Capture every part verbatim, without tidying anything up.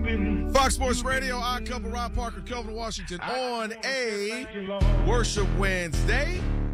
Fox Sports Radio, Odd Couple, Rob Parker, Kelvin Washington on a Worship Wednesday.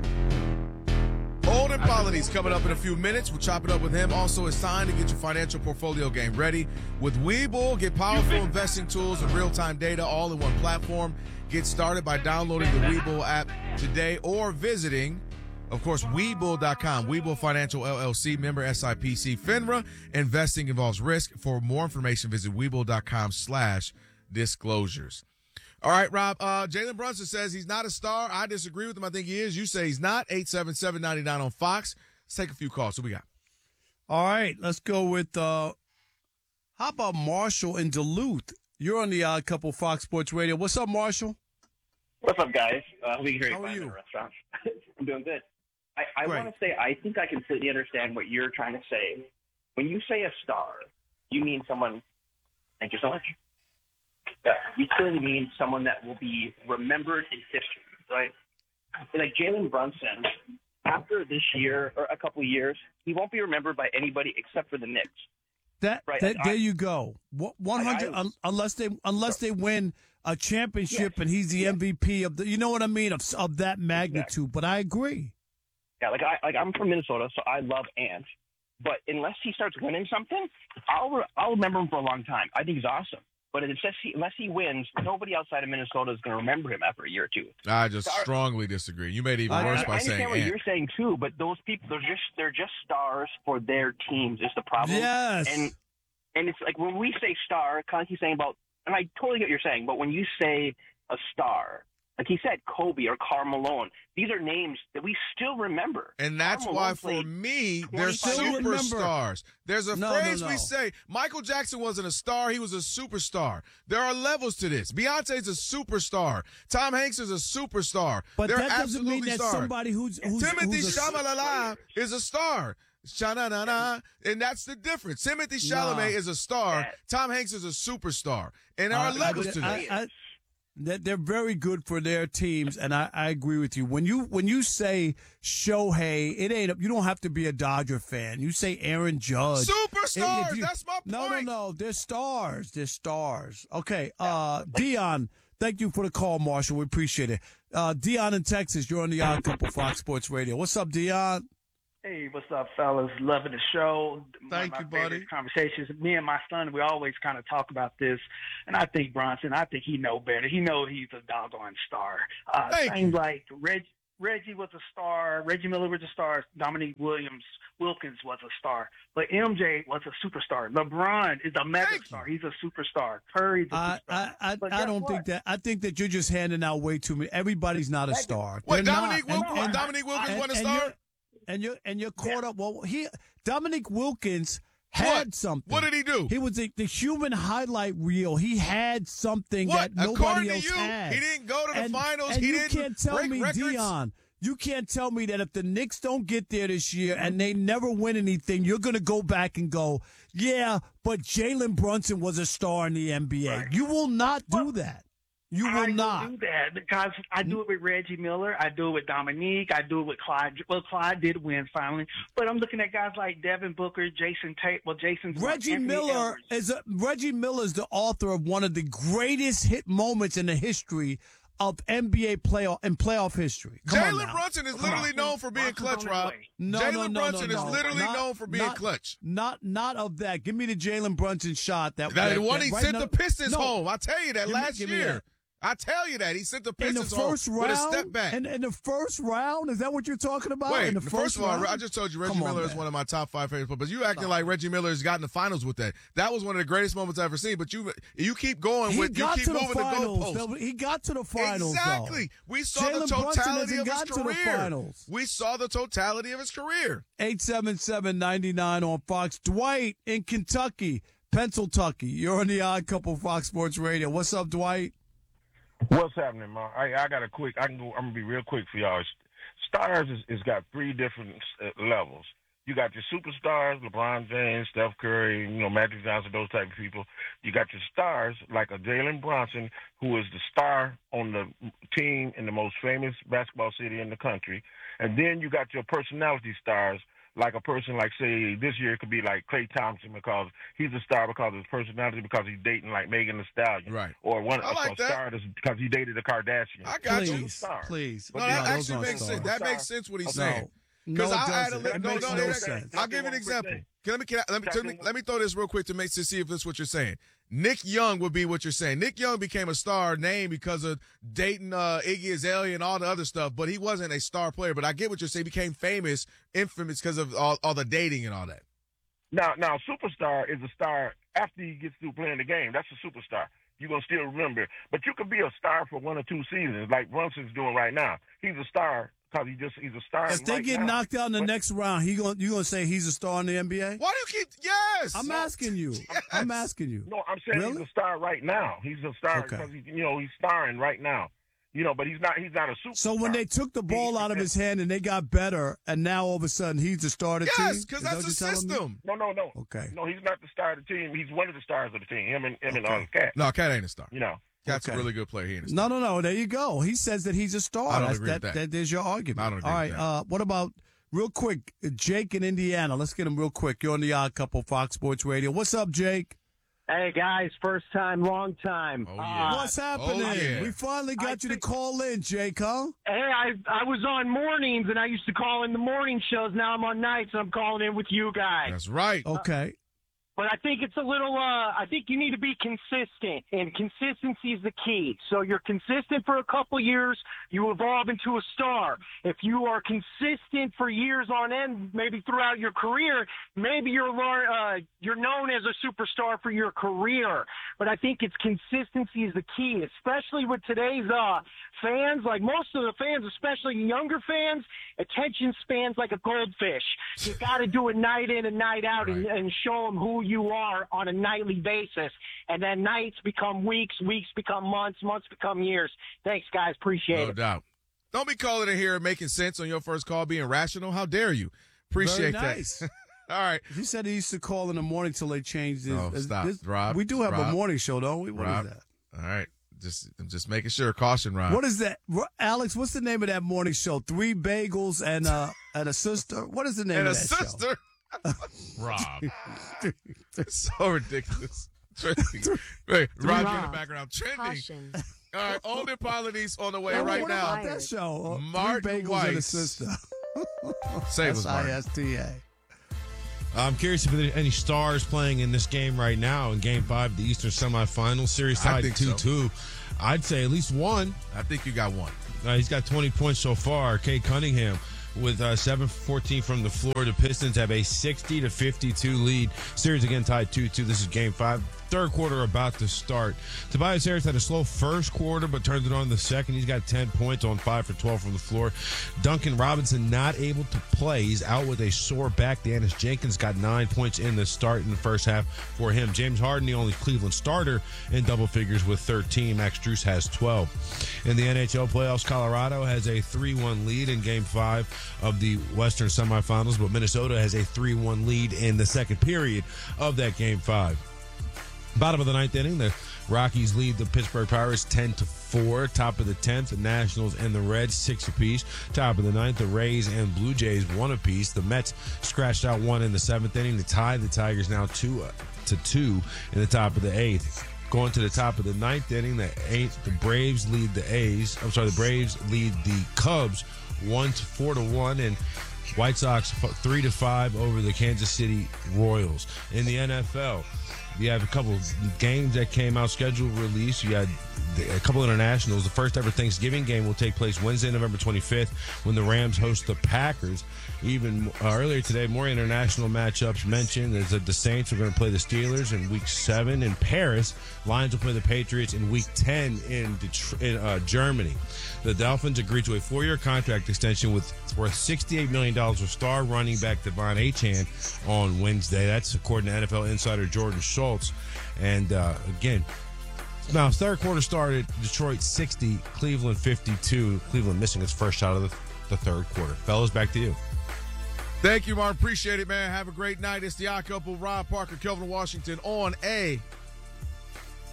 Olden Polity's coming up in a few minutes. We'll chop it up with him. Also, it's time to get your financial portfolio game ready. With Webull, get powerful investing tools and real-time data all in one platform. Get started by downloading the Webull app today or visiting, of course, Webull dot com. Webull Financial L L C, member S I P C, FINRA. Investing involves risk. For more information, visit Webull dot com slash disclosures. All right, Rob, uh, Jalen Brunson says he's not a star. I disagree with him. I think he is. You say he's not. eight seven seven, nine nine on Fox. Let's take a few calls. What we got? All right, let's go with, uh, how about Marshall in Duluth? You're on the Odd Couple Fox Sports Radio. What's up, Marshall? What's up, guys? Uh, we can hear you How are fine you? in the restaurant. I'm doing good. I, I Great. want to say I think I completely understand what you're trying to say. When you say a star, you mean someone. Thank you so much. Yeah, you clearly mean someone that will be remembered in history, right? Like Jalen Brunson, after this year or a couple of years, he won't be remembered by anybody except for the Knicks. That, Right, that like there I- you go. One hundred I- I- un, unless they unless they win a championship Yes. and he's the Yes. M V P of the, you know what I mean, of of that magnitude. But I agree. Yeah, like I like I'm from Minnesota, so I love Ant. But unless he starts winning something, I'll re- I'll remember him for a long time. I think he's awesome. But unless he, unless he wins, nobody outside of Minnesota is going to remember him after a year or two. I just Star- strongly disagree. You made it even I- worse I, by I saying understand what Ant. you're saying too, but those people they're just they're just stars for their teams is the problem. Yes. And and it's like when we say star, kind of like he's saying about, and I totally get what you're saying, but when you say a star, like he said, Kobe or Karl Malone, these are names that we still remember. And that's Karl why, Malone for played me, they're Still remember. superstars. There's a No, no, phrase no. we say, Michael Jackson wasn't a star, he was a superstar. There are levels to this. Beyonce's a superstar. Tom Hanks is a superstar. But They're that doesn't mean absolutely that stars. somebody who's who's, Timothy who's a, Chalamet is a star. Sha-na-na-na. And that's the difference. Timothy Chalamet Nah. is a star. Yeah. Tom Hanks is a superstar. And there Uh, are levels I- to I- this. I- that they're very good for their teams, and I, I agree with you. When you when you say Shohei, it ain't you don't have to be a Dodger fan. You say Aaron Judge, Superstars. If you- That's my point. No, no, no. They're stars. They're stars. Okay, uh, Dion, thank you for the call, Marshall. We appreciate it. Uh, Dion in Texas, you're on the Odd Couple Fox Sports Radio. What's up, Dion? Hey, what's up, fellas? Loving the show. One Thank of you, my buddy. favorite Conversations. Me and my son, we always kind of talk about this, and I think Bronson, I think he know better. He know he's a doggone star. Uh, Thank same like Reg, Reggie was a star. Reggie Miller was a star. Dominique Williams Wilkins was a star. But M J was a superstar. LeBron is a mega star. He's a superstar. Curry's a I, superstar. I, I, But I guess don't what? think that. I think that you're just handing out way too many. Everybody's not a star. Wait, They're Dominique not. Wilkins, Dominique Wilkins and- wasn't a and star? you're- And you're and you're caught up. Well, he Dominique Wilkins had What? something. What did he do? He was the, the human highlight reel. He had something What? that nobody According to else you, had. he didn't go to the and, finals. And He you didn't can't tell break me, records? Dion. You can't tell me that if the Knicks don't get there this year and they never win anything, you're going to go back and go, yeah, but Jalen Brunson was a star in the N B A. Right. You will not do that. You will I not. don't do that because I do it with Reggie Miller. I do it with Dominique. I do it with Clyde. Well, Clyde did win finally, but I'm looking at guys like Devin Booker, Jason Tate. Well, Jason's Reggie Anthony Miller Edwards. is a, Reggie Miller is the author of one of the greatest hit moments in the history of N B A playoff and playoff history. Come on Jalen now. Brunson is literally known for being Brunson's clutch, on his Rob. way. No, Jalen no, no, Brunson no, is no. literally Not- known for being not- clutch. Not, not of that. Give me the Jalen Brunson shot. That, That, that one that he right sent now- the Pistons No. home. I tell you that Give me- last give me year. that. I tell you that he sent the In the Pistons first home round, with a step back. In, in the first round, is that what you're talking about? Wait, in the first, of all, round? I just told you Reggie Come on, Miller is man. one of my top five favorite players. But you acting like Reggie Miller has gotten the finals with that. That was one of the greatest moments I've ever seen. But you you keep going He with you got keep to the moving the finals. goalposts. though. He got to the finals. Exactly. Though. We saw Jalen the Brunson totality hasn't of his got to the career. finals. We saw the totality of his career. eight seven seven, nine nine on Fox. Dwight in Kentucky, Pennsylvania. You're on the Odd Couple Fox Sports Radio. What's up, Dwight? What's happening, man? I, I got a quick. I can go. I'm gonna be real quick for y'all. Stars is, is got three different uh, levels. You got your superstars, LeBron James, Steph Curry, you know, Magic Johnson, those type of people. You got your stars like a Jalen Brunson, who is the star on the team in the most famous basketball city in the country. And then you got your personality stars like a person like, say, this year it could be like Klay Thompson because he's a star because of his personality, because he's dating like Megan Thee Stallion. Right. Or one I like a star that. because he dated a Kardashian. I got please, you. Star. please. But No, no, that those actually aren't makes sense. stars. That makes sense what he's No. saying. No, Because it I had a doesn't. li- It no, makes no, no no, sense. I'll give you an example. Can, let me can I, let me Exactly. let me let me throw this real quick to make to see if this is what you're saying. Nick Young would be what you're saying. Nick Young became a star name because of dating uh, Iggy Azalea and all the other stuff, but he wasn't a star player. But I get what you're saying. He became famous, infamous because of all, all the dating and all that. Now, now, superstar is a star after he gets through playing the game. That's a superstar. You're going to still remember. But you could be a star for one or two seasons, like Brunson's doing right now. He's a star because he just he's a star. If they right get now. knocked out in the But- next round, he going you gonna say he's a star in the N B A? Why do you keep? Yes, I'm asking you. I'm asking you. No, I'm saying Really? he's a star right now. He's a star Okay. because he, you know, he's starring right now. You know, but he's not. He's not a superstar. So when they took the ball out of his hand and they got better, and now all of a sudden he's the star of the team? Yes, because Is that that's what the you're telling me? system. No, no, no. Okay. No, he's not the star of the team. He's one of the stars of the team. Him and him and Okay. uh, Cat. No, Cat ain't a star. You know. Cat's Okay. a really good player. He ain't a star. No, no, no. There you go. He says that he's a star. I don't That's, agree with that. that. There's your argument. I don't agree All with right. that. Uh, what about real quick, Jake in Indiana? Let's get him real quick. You're on the Odd Couple, Fox Sports Radio. What's up, Jake? Hey guys, first time, long time. Oh, yeah. Uh, What's happening? oh, yeah. We finally got I you to think- call in, Jake, huh? hey, I I was on mornings and I used to call in the morning shows. Now I'm on nights and I'm calling in with you guys. That's right. Okay. But I think it's a little. Uh, I think you need to be consistent, and consistency is the key. So you're consistent for a couple years, you evolve into a star. If you are consistent for years on end, maybe throughout your career, maybe you're lear- uh, you're known as a superstar for your career. But I think it's consistency is the key, especially with today's uh, fans. Like most of the fans, especially younger fans, attention spans like a goldfish. You got to do it night in and night out, and, Right. and show them who you are on a nightly basis. And then nights become weeks, weeks become months, months become years. Thanks, guys. Appreciate No it. doubt. Don't be calling in here and making sense on your first call, being rational. How dare you? Appreciate Very nice. that. All right. He said he used to call in the morning till they changed his. Oh, his- stop. this- Rob, we do have Rob, a morning show, don't we? What is Rob. that? All right. Just I'm just making sure. Caution, Rob. What is that, Ro- Alex? What's the name of that morning show? Three bagels and uh and a sister. What is the name and of a that show? sister. Rob. It's so ridiculous. Trending. Wait, Rob, get in the Rob. background. Trending. Caution. All right, Olden Polynese on the way Hey, right what now. about that show? Uh, Martin Three bagels and a Weiss. sister. Save us, S I Martin. S T A. I'm curious if there are any stars playing in this game right now in Game Five of the Eastern Semifinal Series I tied think two so. two. I'd say at least one. I think you got one. Uh, he's got twenty points so far. Kate Cunningham with uh, seven for fourteen from the floor. The Pistons have a sixty to fifty-two lead. Series again tied two two. This is Game Five. Third quarter about to start. Tobias Harris had a slow first quarter, but turned it on in the second. He's got ten points on five for twelve from the floor. Duncan Robinson not able to play. He's out with a sore back. Deanis Jenkins got nine points in the start in the first half for him. James Harden, the only Cleveland starter in double figures with thirteen. Max Strus has twelve. In the N H L playoffs, Colorado has a three one lead in Game five of the Western semifinals, but Minnesota has a three one lead in the second period of that Game five. Bottom of the ninth inning, the Rockies lead the Pittsburgh Pirates ten to four. Top of the tenth, the Nationals and the Reds six apiece. Top of the ninth, the Rays and Blue Jays one apiece. The Mets scratched out one in the seventh inning to tie the Tigers now two uh, to two in the top of the eighth. Going to the top of the ninth inning, the eighth, the Braves lead the A's. I'm sorry, the Braves lead the Cubs one to four to one, and White Sox f- three to five over the Kansas City Royals. In the N F L, you have a couple of games that came out, schedule release. You had a couple internationals. The first ever Thanksgiving game will take place Wednesday, November twenty-fifth, when the Rams host the Packers. Even uh, earlier today, more international matchups mentioned. There's a, the Saints are going to play the Steelers in Week seven in Paris. Lions will play the Patriots in Week ten in, Detroit, in uh, Germany. The Dolphins agreed to a four-year contract extension with worth sixty-eight million dollars with star running back Devon Achane on Wednesday. That's according to N F L insider Jordan Schultz. And uh, again, now third quarter started, Detroit sixty, Cleveland fifty-two. Cleveland missing its first shot of the, the third quarter. Fellas, back to you. Thank you, Martin. Appreciate it, man. Have a great night. It's the Odd Couple, Rob Parker, Kelvin Washington on a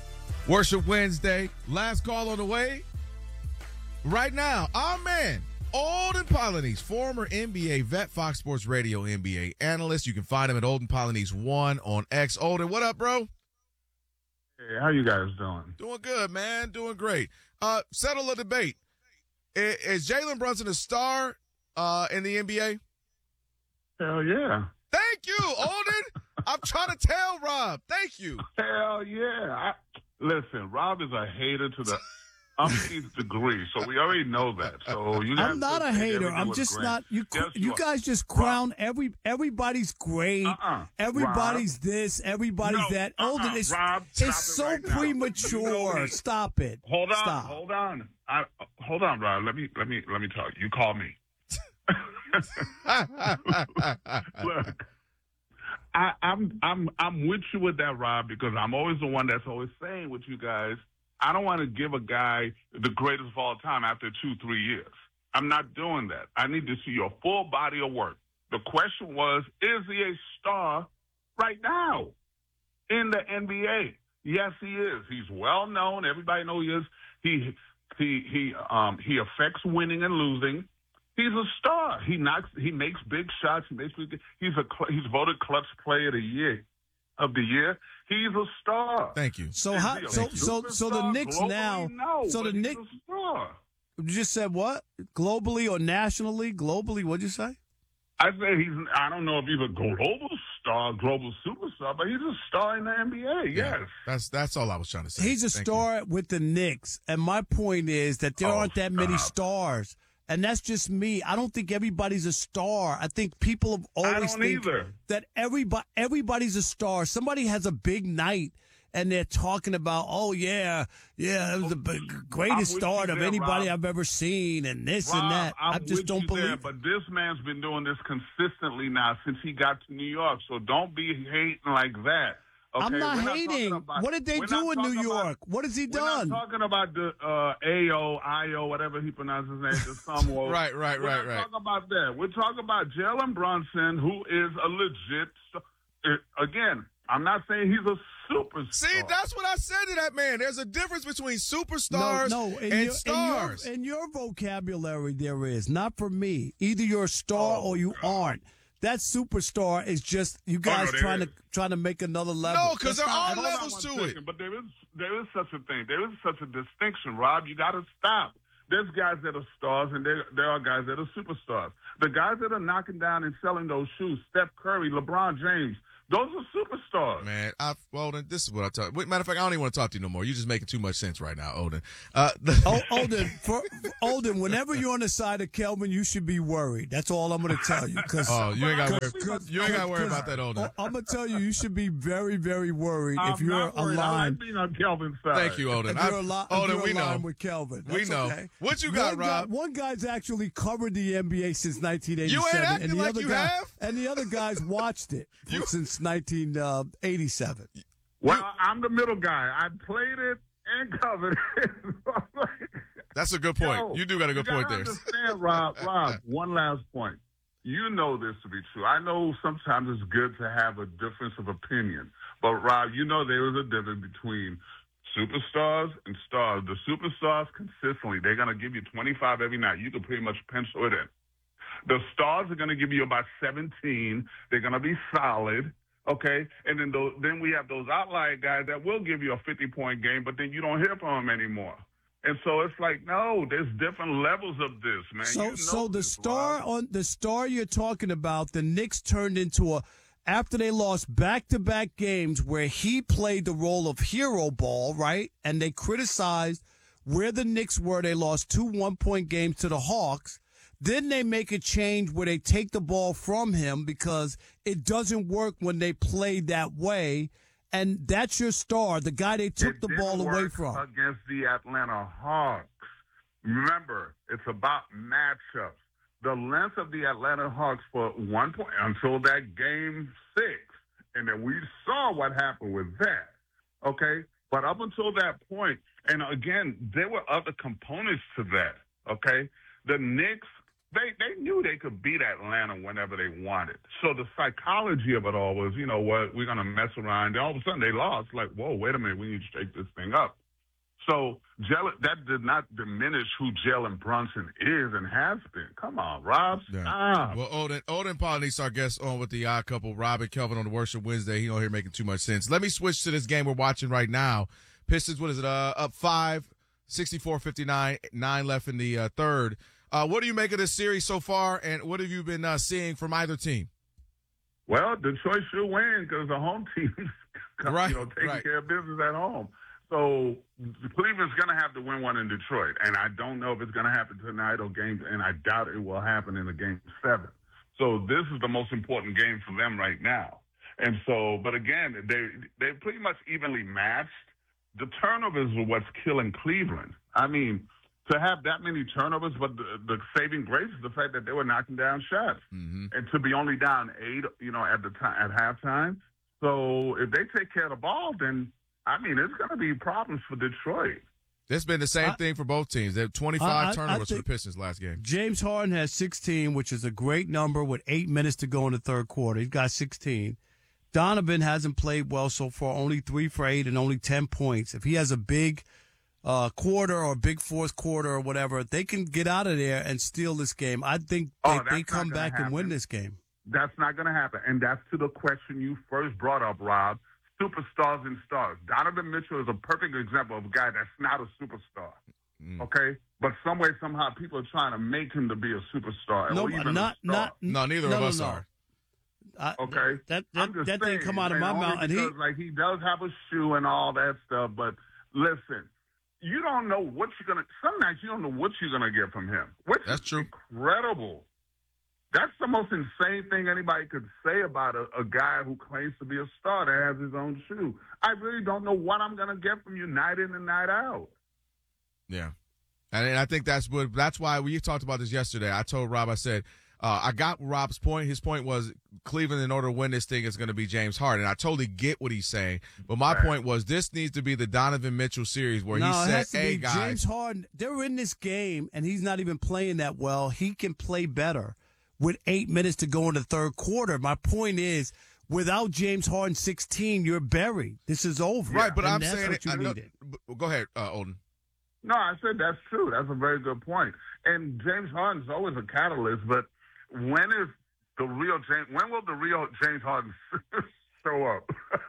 Worship Wednesday. Last call on the way. Right now, our man, Olden Polynice, former N B A vet, Fox Sports Radio N B A analyst. You can find him at Olden Polynice one on X. Olden, what up, bro? Hey, how you guys doing? Doing good, man. Doing great. Uh, settle a debate. Is, is Jalen Brunson a star uh, in the N B A? Hell yeah. Thank you, Olden. I'm trying to tell Rob. Thank you. Hell yeah. I, listen, Rob is a hater to the umpteenth degree, so we already know that. So you I'm not a hater. I'm just great. not. You Yes, you you guys just crown every everybody's great. Uh-uh. Everybody's this. Everybody's No, that. uh-uh. Olden, it's, Rob, it's stop so it right now. premature. You know me. Stop it. Hold on, Stop. hold on. I, hold on, Rob. Let me let me let me talk. You call me. Look, I, I'm I'm I'm with you with that, Rob, because I'm always the one that's always saying with you guys, I don't want to give a guy the greatest of all time after two, three years. I'm not doing that. I need to see your full body of work. The question was, is he a star right now in the N B A? Yes, he is. He's well known. Everybody knows he is. He he he um he affects winning and losing. He's a star. He knocks. He makes big shots. He makes big. He's a. He's voted clutch player of the year. Of the year, he's a star. Thank you. So Is how? he a So so so the superstar? Knicks Globally, now. No, so the but he's Knicks. a star. You just said what? Globally or nationally? Globally, what'd you say? I say he's. I don't know if he's a global star, global superstar, but he's a star in the N B A. Yes. Yeah, that's that's all I was trying to say. He's a Thank star with the Knicks, and my point is that there Oh, aren't that many stop. stars, and that's just me. I don't think everybody's a star. I think people have I always don't think either. that everybody everybody's a star. Somebody has a big night, and they're talking about, oh yeah, yeah, it was the b- greatest I'm with start you of there, anybody Rob. I've ever seen, and this Rob, and that. I'm I just with don't you believe. there, but this man's been doing this consistently now since he got to New York. So don't be hating like that. Okay? I'm not We're talking hating. about- What did they we're do not in New talking about- York? What has he We're done? not talking about the uh, A O, I O, whatever he pronounces his name, the Samuel. Right, right, We're right, not right. talking about that. We're talking about Jalen Brunson, who is a legit. Uh, again, I'm not saying he's a superstar. See, that's what I said to that man. There's a difference between superstars no, no, in and your, stars. In your, in your vocabulary, there is. Not for me. Either you're a star Oh, or you God. aren't. That superstar is just you guys no, there trying is. to trying to make another level. No, 'cause That's there not- are Hold on levels one to second, it. But there is there is such a thing. There is such a distinction, Rob. You got to stop. There's guys that are stars, and there there are guys that are superstars. The guys that are knocking down and selling those shoes, Steph Curry, LeBron James, those are superstars. Man, I Olden, this is what I talk. Matter of fact, I don't even want to talk to you no more. You're just making too much sense right now, Olden. Uh, Oh, Olden, for, Olden, whenever you're on the side of Kelvin, you should be worried. That's all I'm going to tell you. Cause, oh, you ain't got to Cause- worry. You ain't got to worry about that, Olden. I'm going to tell you, you should be very, very worried I'm if you're not worried. I like aligned. being on Kelvin's side. Thank you, Olden. If you're, I- ali- if Olden, you're we aligned know. with Kelvin. We That's know. okay. What you got, one guy- Rob? one guy's actually covered the N B A since nineteen eighty-seven. You ain't acting and the like other you guy, have. And the other guys watched it You- since nineteen eighty-seven. Well, I'm the middle guy. I played it and covered it. That's a good point. Yo, you do got a good you point gotta there. Understand, Rob. Rob, one last point. You know this to be true. I know sometimes it's good to have a difference of opinion, but Rob, you know there is a difference between superstars and stars. The superstars consistently, they're gonna give you twenty-five every night. You can pretty much pencil it in. The stars are gonna give you about seventeen. They're gonna be solid. Okay, and then those, then we have those outlier guys that will give you a fifty-point game, but then you don't hear from them anymore. And so it's like, no, there's different levels of this, man. So, You know so the this, star Rob. on the star you're talking about, the Knicks turned into a after they lost back-to-back games where he played the role of hero ball, right? And they criticized where the Knicks were. They lost two one-point games to the Hawks. Then they make a change where they take the ball from him because it doesn't work when they play that way. And that's your star, the guy they took It the didn't ball away work from. against the Atlanta Hawks. Remember, it's about matchups. The length of the Atlanta Hawks for one point until that game six, and then we saw what happened with that. Okay, but up until that point, and again, there were other components to that. Okay, the Knicks. They they knew they could beat Atlanta whenever they wanted. So the psychology of it all was, you know what, we're going to mess around. Then all of a sudden they lost. Like, whoa, wait a minute, we need to shake this thing up. So Jalen, that did not diminish who Jalen Brunson is and has been. Come on, Rob. Yeah. Stop. Well, Odin, Odin Polynice, our guest on with the Odd Couple, Rob and Kelvin on the Worship Wednesday. He on here making too much sense. Let me switch to this game we're watching right now. Pistons, what is it, uh, up five, sixty-four fifty-nine, nine left in the uh, third. Uh, what do you make of this series so far, and what have you been uh, seeing from either team? Well, Detroit should win because the home team is Right, you know, taking right. care of business at home. So Cleveland's going to have to win one in Detroit, and I don't know if it's going to happen tonight or game, and I doubt it will happen in the game seven. So this is the most important game for them right now. And so, but again, they they pretty much evenly matched. The turnovers are what's killing Cleveland. I mean, to have that many turnovers, but the, the saving grace is the fact that they were knocking down shots, Mm-hmm. and to be only down eight, you know, at the time at halftime. So if they take care of the ball, then I mean, it's going to be problems for Detroit. It's been the same I- thing for both teams. They have twenty-five I- I- I turnovers for the think- Pistons last game. James Harden has sixteen, which is a great number with eight minutes to go in the third quarter. He's got sixteen. Donovan hasn't played well so far, only three for eight and only ten points. If he has a big uh, quarter or a big fourth quarter or whatever, they can get out of there and steal this game. I think they, Oh, that's they not come gonna back and win happen. this game. That's not going to happen. And that's to the question you first brought up, Rob. Superstars and stars. Donovan Mitchell is a perfect example of a guy that's not a superstar. Mm. Okay? But some way, somehow, people are trying to make him to be a superstar. No, or even not a star. not No, neither no, of no, us no. are. I, Okay? That I'm that, just that saying, didn't come out of man, my only mouth, and he. because, like, he does have a shoe and all that stuff. But listen, you don't know what you're going to – some nights you don't know what you're going to get from him, which That's is true. incredible. That's the most insane thing anybody could say about a, a guy who claims to be a star that has his own shoe. I really don't know what I'm going to get from you night in and night out. Yeah. And I think that's what that's why we talked about this yesterday. I told Rob, I said, uh, I got Rob's point. His point was Cleveland, in order to win this thing, is going to be James Harden. I totally get what he's saying. But my Right. point was this needs to be the Donovan Mitchell series where no, he it said, has to hey, be guys. James Harden. They're in this game, and he's not even playing that well. He can play better with eight minutes to go in the third quarter. My point is, without James Harden sixteen, you're buried. This is over. Right, but And I'm that's saying what it. you I know, needed. but- go ahead, uh, Olden. No, I said that's true. That's a very good point. And James Harden's always a catalyst, but when is the real James? When will the real James Harden show up?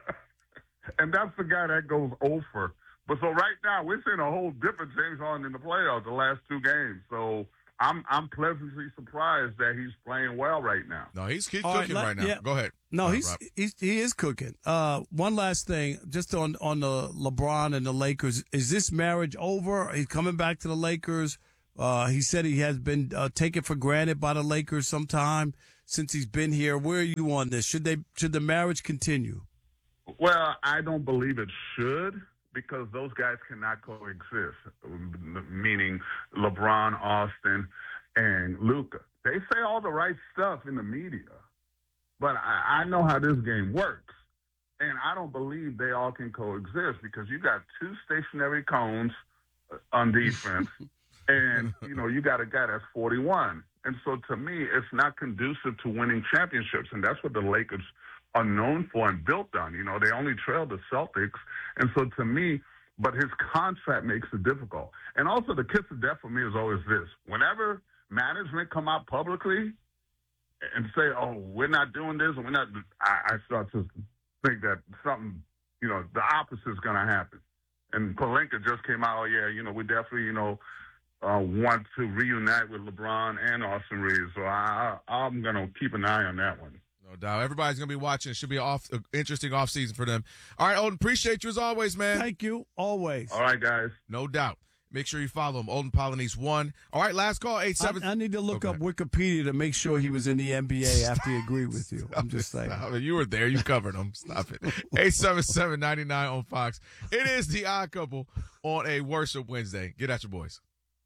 And that's the guy that goes over. But so right now we're seeing a whole different James Harden in the playoffs the last two games. So I'm I'm pleasantly surprised that he's playing well right now. No, he's, he's All right, cooking let- right now. yeah. Go ahead. No, Uh, he's, Rob. he's he is cooking. Uh, one last thing, just on on the LeBron and the Lakers. Is this marriage over? He's coming back to the Lakers. Uh, he said he has been uh, taken for granted by the Lakers sometime since he's been here. Where are you on this? Should they should the marriage continue? Well, I don't believe it should because those guys cannot coexist, meaning LeBron, Austin, and Luka. They say all the right stuff in the media, but I, I know how this game works. And I don't believe they all can coexist because you got two stationary cones on defense, and, you know, you got a guy that's forty-one. And so to me, it's not conducive to winning championships, and that's what the Lakers are known for and built on. You know, they only trailed the Celtics. And so to me, but his contract makes it difficult. And also the kiss of death for me is always this. Whenever management come out publicly and say, oh, we're not doing this, and we're not, I, I start to think that something, you know, the opposite is going to happen. And Pelinka just came out, oh, yeah, you know, we definitely, you know, uh, want to reunite with LeBron and Austin Reeves. So I, I, I'm going to keep an eye on that one. No doubt. Everybody's going to be watching. It should be an off, uh, interesting offseason for them. All right, Olden, appreciate you as always, man. Thank you, always. All right, guys. No doubt. Make sure you follow him. Olden Polynice one. All right, last call, eight seven. I, I need to look Oh, up Wikipedia to make sure he was in the N B A after he agreed with you. I'm just saying. Stop it. You were there. You covered him. Stop it. eight seven seven, nine nine on Fox. It is the Odd Couple on a Worship Wednesday. Get at your boys.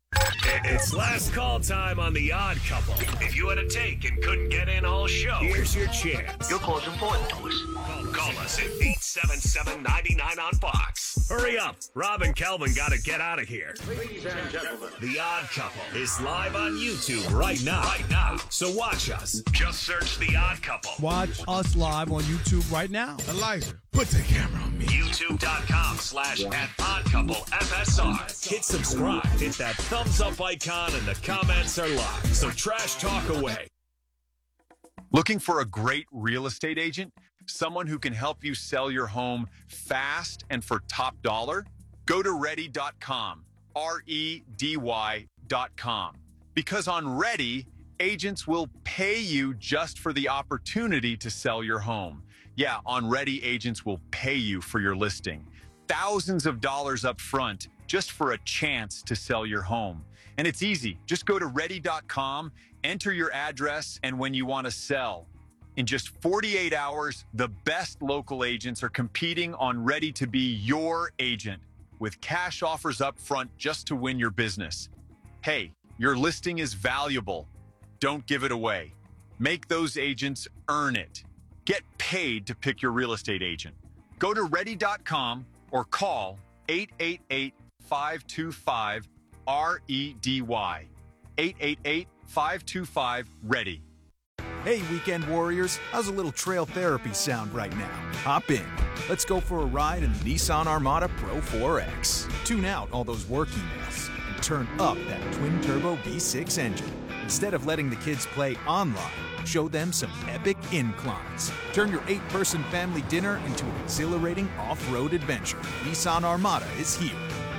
It's last call time on The Odd Couple. If you had a take and couldn't get in all show, here's your chance. Your call's important to us. Call us at eight seven seven, nine nine on Fox. Hurry up. Rob and Kelvin got to get out of here. Ladies and gentlemen, The Odd Couple is live on YouTube right now. Right now. So watch us. Just search The Odd Couple. Watch us live on YouTube right now. Elijah, put the camera on me. YouTube.com slash slash at Odd Couple F S R. Hit subscribe, hit that thumbs up icon, and the comments are live. So trash talk away. Looking for a great real estate agent? Someone who can help you sell your home fast and for top dollar? Go to ready dot com, R E D Y dot com. Because on Ready, agents will pay you just for the opportunity to sell your home. Yeah, on Ready, agents will pay you for your listing. Thousands of dollars up front just for a chance to sell your home. And it's easy. Just go to ready dot com, enter your address, and when you want to sell. In just forty-eight hours, the best local agents are competing on Ready to be your agent with cash offers up front just to win your business. Hey, your listing is valuable. Don't give it away. Make those agents earn it. Get paid to pick your real estate agent. Go to ready dot com or call eight eight eight, five two five, R E D Y. eight eight eight, five two five, READY. Hey, weekend warriors, how's a little trail therapy sound right now? Hop in. Let's go for a ride in the Nissan Armada Pro four X. Tune out all those work emails and turn up that twin-turbo V six engine. Instead of letting the kids play online, show them some epic inclines. Turn your eight-person family dinner into an exhilarating off-road adventure. Nissan Armada is here.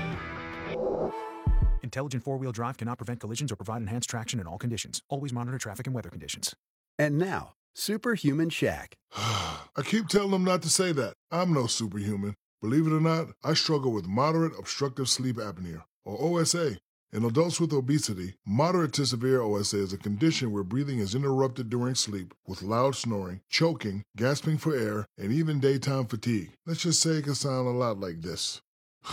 Intelligent four-wheel drive cannot prevent collisions or provide enhanced traction in all conditions. Always monitor traffic and weather conditions. And now, Superhuman Shaq. I keep telling them not to say that. I'm no superhuman. Believe it or not, I struggle with moderate obstructive sleep apnea, or O S A. In adults with obesity, moderate to severe O S A is a condition where breathing is interrupted during sleep with loud snoring, choking, gasping for air, and even daytime fatigue. Let's just say it can sound a lot like this.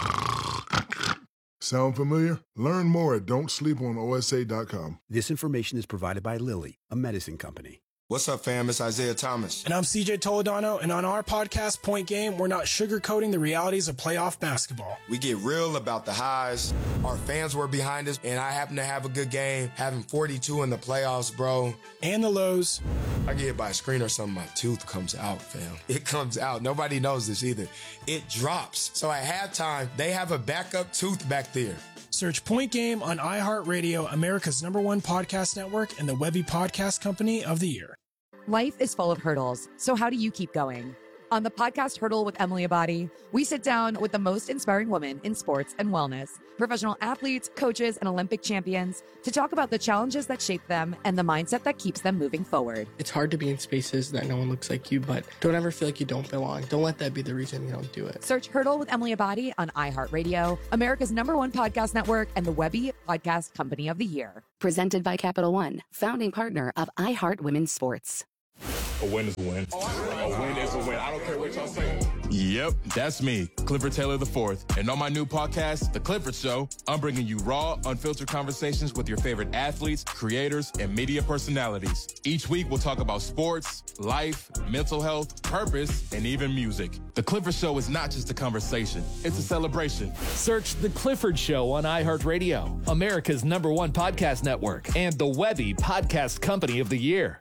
Sound familiar? Learn more at don't sleep on O S A dot com. This information is provided by Lilly, a medicine company. What's up, fam? It's Isaiah Thomas. And I'm C J Toledano, and on our podcast, Point Game, we're not sugarcoating the realities of playoff basketball. We get real about the highs. Our fans were behind us, and I happen to have a good game, having forty-two in the playoffs, bro. And the lows. I get hit by a screen or something, my tooth comes out, fam. It comes out. Nobody knows this either. It drops. So at halftime, they have a backup tooth back there. Search Point Game on iHeartRadio, America's number one podcast network, and the Webby Podcast Company of the Year. Life is full of hurdles, so how do you keep going? On the podcast Hurdle with Emily Abadi, we sit down with the most inspiring women in sports and wellness, professional athletes, coaches, and Olympic champions to talk about the challenges that shape them and the mindset that keeps them moving forward. It's hard to be in spaces that no one looks like you, but don't ever feel like you don't belong. Don't let that be the reason you don't do it. Search Hurdle with Emily Abadi on iHeartRadio, America's number one podcast network, and the Webby Podcast Company of the Year. Presented by Capital One, founding partner of iHeart Women's Sports. A win is a win. A win is a win. I don't care what y'all say. Yep, that's me, Clifford Taylor the fourth. And on my new podcast, The Clifford Show, I'm bringing you raw, unfiltered conversations with your favorite athletes, creators, and media personalities. Each week, we'll talk about sports, life, mental health, purpose, and even music. The Clifford Show is not just a conversation, it's a celebration. Search The Clifford Show on iHeartRadio, America's number one podcast network, and the Webby Podcast Company of the Year.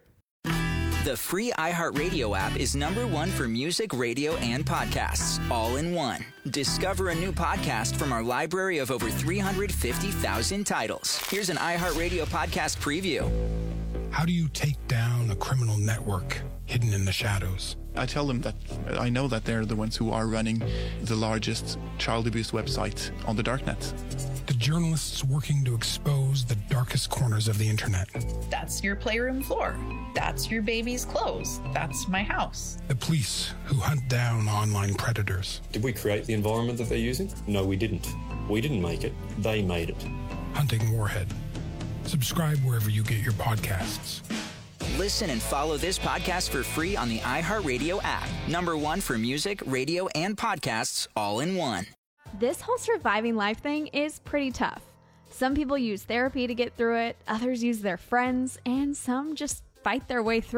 The free iHeartRadio app is number one for music, radio, and podcasts, all in one. Discover a new podcast from our library of over three hundred fifty thousand titles. Here's an iHeartRadio podcast preview. How do you take down a criminal network hidden in the shadows? I tell them that I know that they're the ones who are running the largest child abuse website on the darknet. The journalists working to expose the darkest corners of the internet. That's your playroom floor. That's your baby's clothes. That's my house. The police who hunt down online predators. Did we create the environment that they're using? No, we didn't. We didn't make it. They made it. Hunting Warhead. Subscribe wherever you get your podcasts. Listen and follow this podcast for free on the iHeartRadio app. Number one for music, radio, and podcasts, all in one. This whole surviving life thing is pretty tough. Some people use therapy to get through it, others use their friends, and some just fight their way through.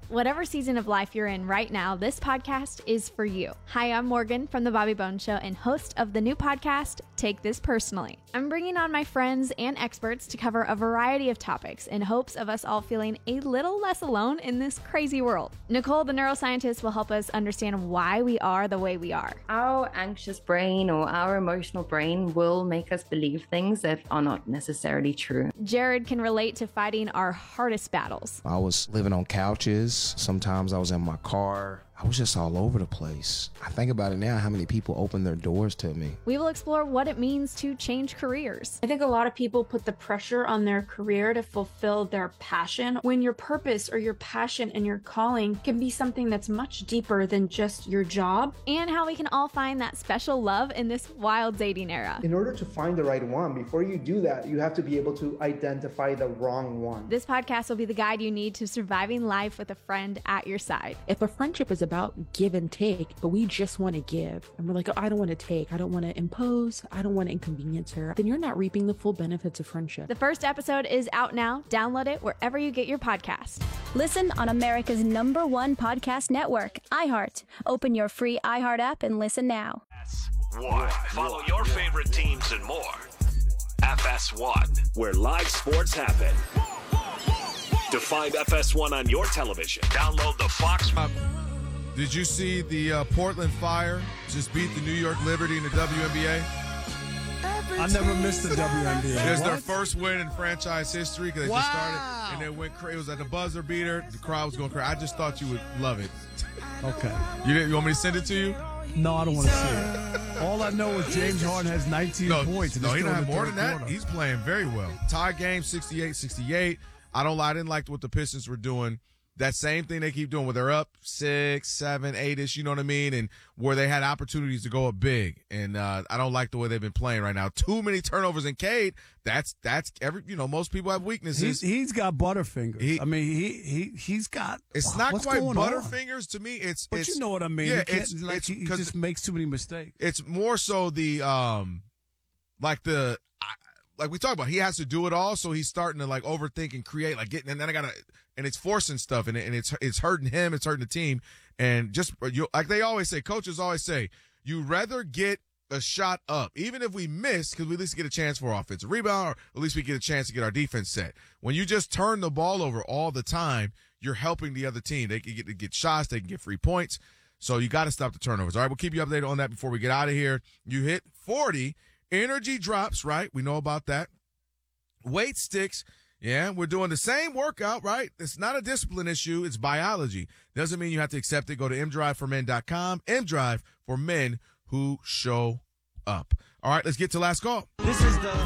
Whatever season of life you're in right now, this podcast is for you. Hi, I'm Morgan from The Bobby Bones Show and host of the new podcast, Take This Personally. I'm bringing on my friends and experts to cover a variety of topics in hopes of us all feeling a little less alone in this crazy world. Nicole, the neuroscientist, will help us understand why we are the way we are. Our anxious brain or our emotional brain will make us believe things that are not necessarily true. Jared can relate to fighting our hardest battles. I was living on couches. Sometimes I was in my car. I was just all over the place. I think about it now, how many people opened their doors to me. We will explore what it means to change careers. I think a lot of people put the pressure on their career to fulfill their passion, when your purpose or your passion and your calling can be something that's much deeper than just your job. And how we can all find that special love in this wild dating era. In order to find the right one, before you do that, you have to be able to identify the wrong one. This podcast will be the guide you need to surviving life with a friend at your side. If a friendship is about give and take, but we just want to give, and we're like, oh, I don't want to take, I don't want to impose, I don't want to inconvenience her, then you're not reaping the full benefits of friendship. The first episode is out now. Download it wherever you get your podcast. Listen on America's number one podcast network, iHeart. Open your free iHeart app and listen now. One. Follow your favorite teams and more. F S one, where live sports happen. To find F S one on your television, download the Fox. Did you see the uh, Portland Fire just beat the New York Liberty in the W N B A? I never missed the W N B A. It was What? their first win in franchise history because they Wow. just started and they went crazy. It was at the buzzer beater. The crowd was going crazy. I just thought you would love it. Okay. You didn't? You want me to send it to you? No, I don't want to see it. All I know is James Harden has nineteen No, points. and no, it's he still don't in have the more third than that. quarter. He's playing very well. Tie game, sixty-eight sixty-eight. I don't lie. I didn't like what the Pistons were doing. That same thing they keep doing where they're up six, seven, eight-ish, you know what I mean? And where they had opportunities to go up big. And uh, I don't like the way they've been playing right now. Too many turnovers in Cade. That's, that's every, you know, most people have weaknesses. He's, he's got butterfingers. He- I mean, he he he's got. It's not what's quite going on? butterfingers to me. It's, But it's, you know what I mean. Yeah, He can't- it's, like, it's he, he 'cause just makes too many mistakes. It's more so the, um, like the, I- like we talked about, he has to do it all. So he's starting to like overthink and create, like getting, and then I gotta, and it's forcing stuff and, it, and it's, it's hurting him. It's hurting the team. And just, you like they always say, coaches always say, you rather get a shot up, even if we miss, because we at least get a chance for offensive rebound, or at least we get a chance to get our defense set. When you just turn the ball over all the time, you're helping the other team. They can get, to get shots. They can get free points. So you got to stop the turnovers. All right, we'll keep you updated on that before we get out of here. You hit forty. Energy drops, right? We know about that. Weight sticks. Yeah, we're doing the same workout, right? It's not a discipline issue. It's biology. Doesn't mean you have to accept it. Go to m drive for men dot com. M-Drive for men who show up. All right, let's get to last call. This is the